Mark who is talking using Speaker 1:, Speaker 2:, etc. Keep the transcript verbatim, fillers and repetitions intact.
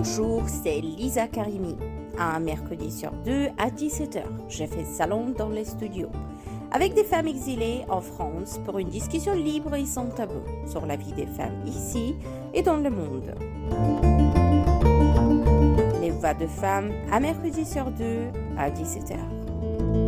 Speaker 1: Bonjour, c'est Lisa Karimi. Un mercredi sur deux à dix-sept heures, je fais salon dans les studios avec des femmes exilées en France pour une discussion libre et sans tabou sur la vie des femmes ici et dans le monde. Les voix de femmes à mercredi sur deux à dix-sept heures.